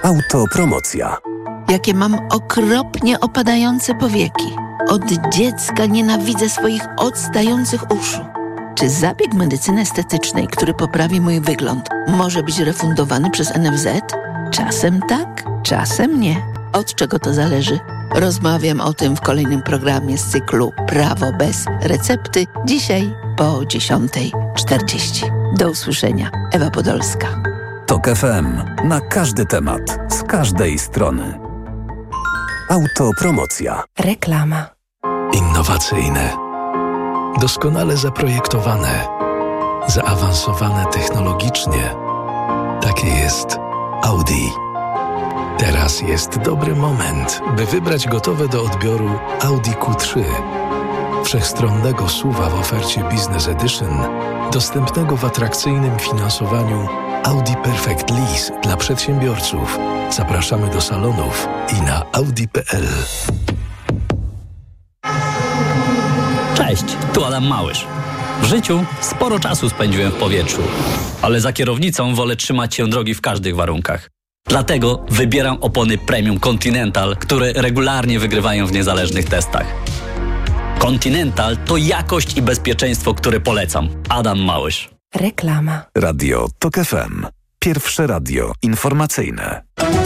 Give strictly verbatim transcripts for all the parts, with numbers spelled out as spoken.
Autopromocja. Jakie mam okropnie opadające powieki. Od dziecka nienawidzę swoich odstających uszu. Czy zabieg medycyny estetycznej, który poprawi mój wygląd, może być refundowany przez N F Z? Czasem tak, czasem nie. Od czego to zależy? Rozmawiam o tym w kolejnym programie z cyklu Prawo bez recepty. Dzisiaj po dziesiątej czterdzieści. Do usłyszenia. Ewa Podolska. Tok F M. Na każdy temat. Z każdej strony. Autopromocja. Reklama. Innowacyjne. Doskonale zaprojektowane. Zaawansowane technologicznie. Takie jest Audi. Teraz jest dobry moment, by wybrać gotowe do odbioru Audi Q trzy. Wszechstronnego S U V-a w ofercie Business Edition, dostępnego w atrakcyjnym finansowaniu Audi Perfect Lease dla przedsiębiorców. Zapraszamy do salonów i na audi kropka p l. Cześć, tu Adam Małysz. W życiu sporo czasu spędziłem w powietrzu, ale za kierownicą wolę trzymać się drogi w każdych warunkach. Dlatego wybieram opony Premium Continental, które regularnie wygrywają w niezależnych testach. Continental to jakość i bezpieczeństwo, które polecam. Adam Małysz. Reklama. Radio Tok F M. Pierwsze radio informacyjne.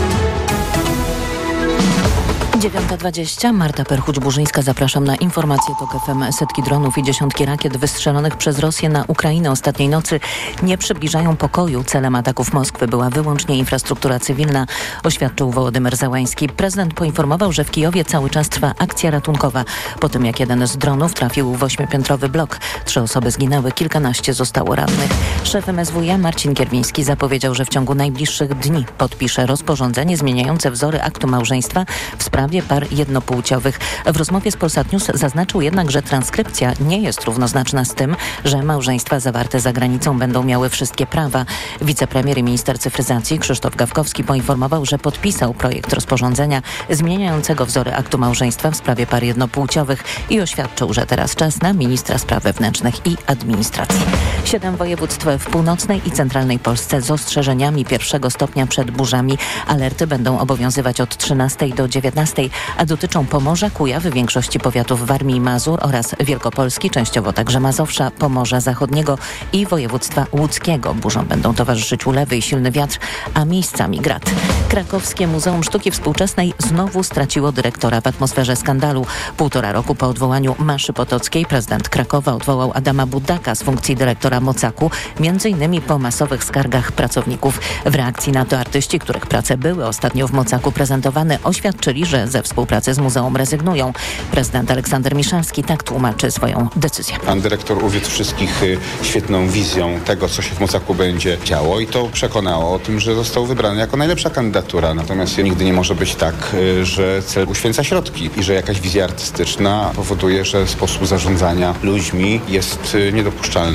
dziewiąta dwadzieścia. Marta Perchuć-Burzyńska. Zapraszam na informacje Tok F M. Setki dronów i dziesiątki rakiet wystrzelonych przez Rosję na Ukrainę ostatniej nocy nie przybliżają pokoju. Celem ataków Moskwy była wyłącznie infrastruktura cywilna, oświadczył Wołodymyr Zełański. Prezydent poinformował, że w Kijowie cały czas trwa akcja ratunkowa. Po tym, jak jeden z dronów trafił w ośmiopiętrowy blok. Trzy osoby zginęły, kilkanaście zostało rannych. Szef M S W iA Marcin Kierwiński zapowiedział, że w ciągu najbliższych dni podpisze rozporządzenie zmieniające wzory aktu małżeństwa w sprawie par jednopłciowych. W rozmowie z Polsat News zaznaczył jednak, że transkrypcja nie jest równoznaczna z tym, że małżeństwa zawarte za granicą będą miały wszystkie prawa. Wicepremier i minister cyfryzacji Krzysztof Gawkowski poinformował, że podpisał projekt rozporządzenia zmieniającego wzory aktu małżeństwa w sprawie par jednopłciowych i oświadczył, że teraz czas na ministra spraw wewnętrznych i administracji. Siedem województw w północnej i centralnej Polsce z ostrzeżeniami pierwszego stopnia przed burzami. Alerty będą obowiązywać od trzynastej do dziewiętnastej, a dotyczą Pomorza, Kujaw, większości powiatów Warmii i Mazur oraz Wielkopolski, częściowo także Mazowsza, Pomorza Zachodniego i województwa łódzkiego. Burzom będą towarzyszyć ulewy i silny wiatr, a miejscami grad. Krakowskie Muzeum Sztuki Współczesnej znowu straciło dyrektora w atmosferze skandalu. Półtora roku po odwołaniu Maszy Potockiej prezydent Krakowa odwołał Adama Buddaka z funkcji dyrektora Mocaku, między innymi po masowych skargach pracowników. W reakcji na to artyści, których prace były ostatnio w Mocaku prezentowane, oświadczyli, że ze współpracy z muzeum rezygnują. Prezydent Aleksander Miszalski tak tłumaczy swoją decyzję. Pan dyrektor uwiódł wszystkich świetną wizją tego, co się w Mocaku będzie działo i to przekonało o tym, że został wybrany jako najlepsza kandydatura. Natomiast nigdy nie może być tak, że cel uświęca środki i że jakaś wizja artystyczna powoduje, że sposób zarządzania ludźmi jest niedopuszczalny.